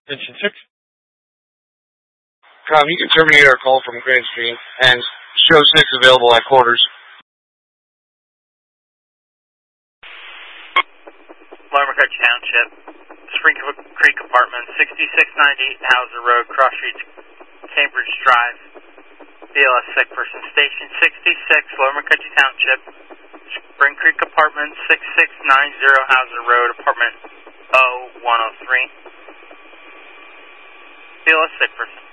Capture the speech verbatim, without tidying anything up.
Attention six. Com, you can terminate our call from Grand Stream and show six available at quarters. Larimer Country Township, Spring Creek Apartments, sixty-six ninety-eight Hauser Road, Cross Streets, Cambridge Drive, B L S sick person. Station sixty-six, Larimer Country Township, Spring Creek Apartments, sixty-six ninety Hauser Road, apartment O one oh three. B L S sick person.